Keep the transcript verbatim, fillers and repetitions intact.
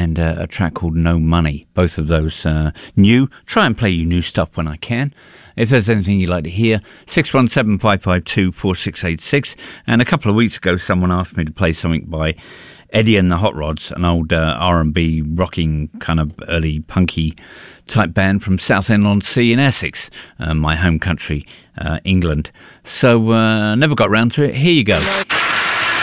and uh, a track called No Money. Both of those uh, new. Try and play you new stuff when I can. If there's anything you'd like to hear, six one seven, five five two, four six eight six. And a couple of weeks ago, someone asked me to play something by Eddie and the Hot Rods, an old uh, R and B rocking kind of early punky type band from Southend-on-Sea in Essex, uh, my home country, uh, England. So uh, never got round to it. Here you go.